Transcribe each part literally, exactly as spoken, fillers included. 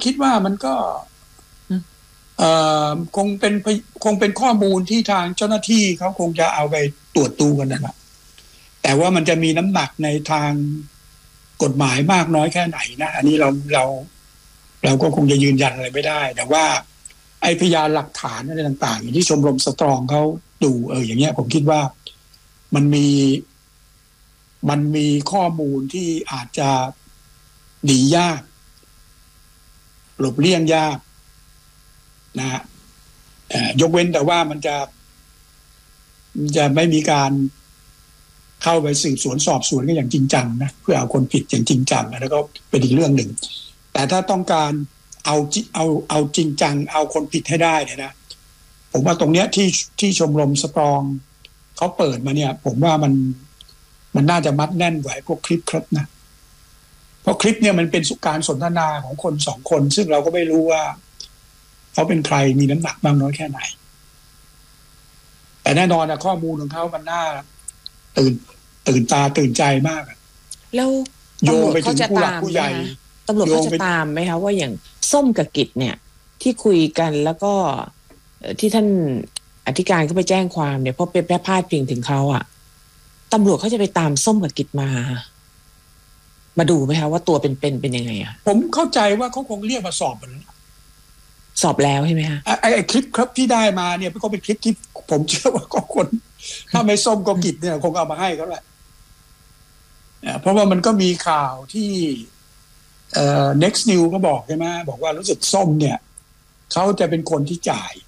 คิดว่ามันก็เอ่อคงเป็นคงเป็นข้อมูลที่ทางเจ้าหน้าที่เขาคงจะเอาไปตรวจดูกันนะครับแต่ว่ามันจะมีน้ำหนักในทางกฎหมายมากน้อยแค่ไหนนะอันนี้เราเราเราก็คงจะยืนยันอะไรไม่ได้แต่ว่าไอ้พยานหลักฐานอะไรต่างๆอย่างที่ชมรมสตรองเขาดูเอออย่างเงี้ยผมคิดว่ามันมีมันมีข้อมูลที่อาจจะหนียากหลบเลี่ยงยากนะฮะยกเว้นแต่ว่ามันจะจะไม่มีการเข้าไปสืบสวนสอบสวนกันอย่างจริงจังนะเพื่อเอาคนผิดอย่างจริงจังแล้วก็เป็นอีกเรื่องหนึ่งแต่ถ้าต้องการเอาเอาเอาจริงจังเอาคนผิดให้ได้เนี่ยนะผมว่าตรงเนี้ยที่ที่ชมรมสตรองเขาเปิดมาเนี่ยผมว่ามันมันน่าจะมัดแน่นกว่าพวกคลิปครับนะเพราะคลิปเนี่ยมันเป็นการสนทนาของคนสองคนซึ่งเราก็ไม่รู้ว่าเขาเป็นใครมีน้ำหนักมากน้อยแค่ไหนแต่แน่นอนนะข้อมูลของเขามันน่าตื่นตื่นตาตื่นใจมากแล้วตำรวจเขาจะตามไหมคะตำรวจเขาจะตามไหมคะว่าอย่างส้มกับกิจเนี่ยที่คุยกันแล้วก็ที่ท่านอธิการเขาไปแจ้งความเนี่ยเพราะเป็นแพร่พาดพิงถึงเขาอะตำรวจเขาจะไปตามส้มกับกิจมามาดูไหมคะว่าตัวเป็นเป็นเป็นยังไงอะผมเข้าใจว่าเขาคงเรียกมาสอบแล้วสอบแล้วใช่ไหมคะไอ้ไอ้คลิปครับที่ได้มาเนี่ยก็เป็นคลิปที่ผมเชื่อว่าก็คนถ้าไม่ส้มก็กิจเนี่ยคงเอามาให้เขาแหละเพราะว่ามันก็มีข่าวที่เอ่อ Next News ก็บอกใช่ไหมบอกว่ารู้สึกส้มเนี่ยเขาจะเป็นคนที่จ่าย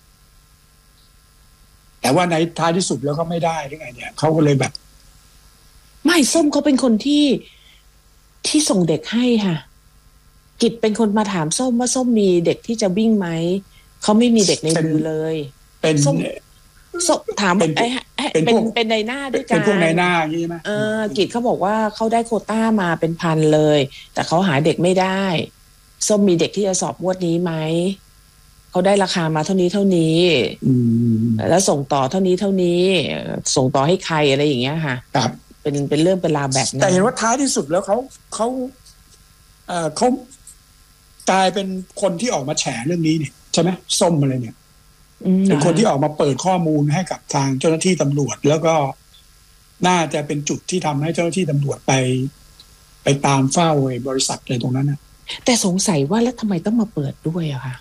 แต่ว่าในท้ายที่สุดแล้วก็ไม่ได้หรือไงเนี่ยเขาก็เลยแบบไม่ส้มเขาเป็นคนที่ที่ส่งเด็กให้ค่ะกิจเป็นคนมาถามส้มว่าส้มมีเด็กที่จะวิ่งไหมเขาไม่มีเด็กในมือเลยเป็นส้มส้มถามไอ้เป็นเป็นในหน้าด้วยกันเป็นพวกในหน้าใช่ไหมเออกิจเขาบอกว่าเขาได้โควต้ามาเป็นพันเลยแต่เขาหาเด็กไม่ได้ส้มมีเด็กที่จะสอบงวดนี้ไหมเขาได้ราคามาเท่านี้เท่านี้แล้วส่งต่อเท่านี้เท่านี้ส่งต่อให้ใครอะไรอย่างเงี้ยค่ะครับเป็นเป็นเรื่องเป็นราวแบบนั้นแต่เห็นว่าท้ายที่สุดแล้วเขาเขาเอ่อเขากลายเป็นคนที่ออกมาแฉเรื่องนี้เนี่ยใช่ไหมส้มอะไรเนี่ยเป็นคนที่ออกมาเปิดข้อมูลให้กับทางเจ้าหน้าที่ตำรวจแล้วก็น่าจะเป็นจุดที่ทำให้เจ้าหน้าที่ตำรวจไปไปตามเฝ้าบริษัทอะไรตรงนั้นนะแต่สงสัยว่าแล้วทำไมต้องมาเปิดด้วยอะคะ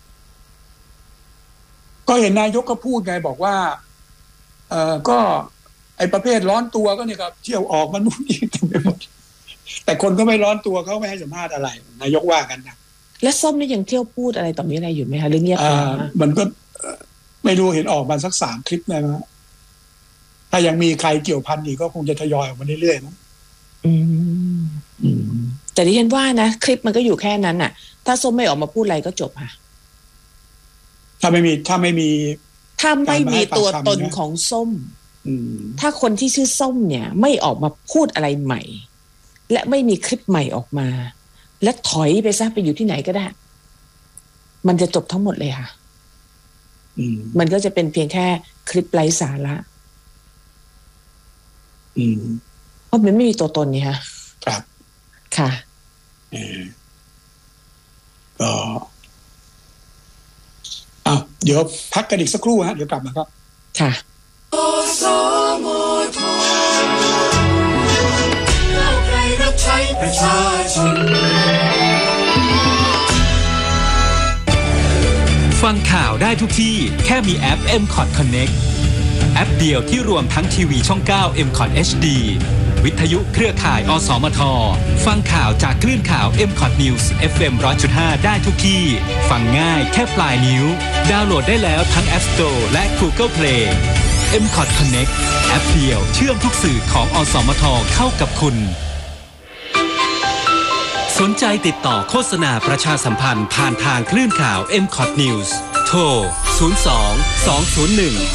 ก็เห็นนายกก็พูดไงบอกว่าเออก็ไอประเภทร้อนตัวก็เนี่ยครับเที่ยวออกมันมุ่งยิงกันไปหมดแต่คนก็ไม่ร้อนตัวเขาไม่ให้สัมภาษณ์อะไรนายกว่ากันนะและส้มนี่ยังเที่ยวพูดอะไรต่อมีอะไรอยู่ไหมคะหรือเงียบไปมันก็ไม่รู้เห็นออกมาสักสามคลิปเลยนะถ้ายังมีใครเกี่ยวพันอีกก็คงจะทยอยออกมาเรื่อยๆนะอืมอืมแต่ดิฉันว่านะคลิปมันก็อยู่แค่นั้นน่ะถ้าส้มไม่ออกมาพูดอะไรก็จบค่ะถ้าไม่มีถ้าไม่มีถ้าไม่มีตัวตนของส้มถ้าคนที่ชื่อส้มเนี่ยไม่ออกมาพูดอะไรใหม่และไม่มีคลิปใหม่ออกมาและถอยไปซะไปอยู่ที่ไหนก็ได้มันจะจบทั้งหมดเลยค่ะมันก็จะเป็นเพียงแค่คลิปไร้สาระเพราะมันไม่มีตัวตนนี่ค่ะครับค่ะก็อ้าวเดี๋ยวพักกันอีกสักครู่ฮะเดี๋ยวกลับมาครับค่ะประชาชนฟังข่าวได้ทุกที่แค่มีแอป เอ็ม คอท Connect แอปเดียวที่รวมทั้งทีวีช่องเก้า เอ็ม คอท เอช ดี วิทยุเครือข่ายอสมทฟังข่าวจากคลื่นข่าว เอ็ม คอท News เอฟ เอ็ม หนึ่งร้อยจุดห้า ได้ทุกที่ฟังง่ายแค่ปลายนิ้วดาวน์โหลดได้แล้วทั้ง App Store และ Google Play เอ็ม คอท Connect แอปเดียวเชื่อมทุกสื่อของอสมทเข้ากับคุณสนใจติดต่อโฆษณาประชาสัมพันธ์ผ่านทางคลื่นข่าว เอ็ม คอท News โทร ศูนย์ สอง สอง ศูนย์ หนึ่ง